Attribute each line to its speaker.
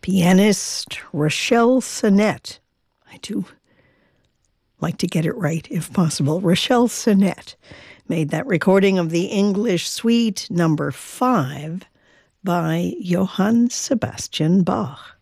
Speaker 1: Pianist Rachel Sonette. I do like to get it right, if possible. Rachel Sonette made that recording of the English Suite number 5 by Johann Sebastian Bach.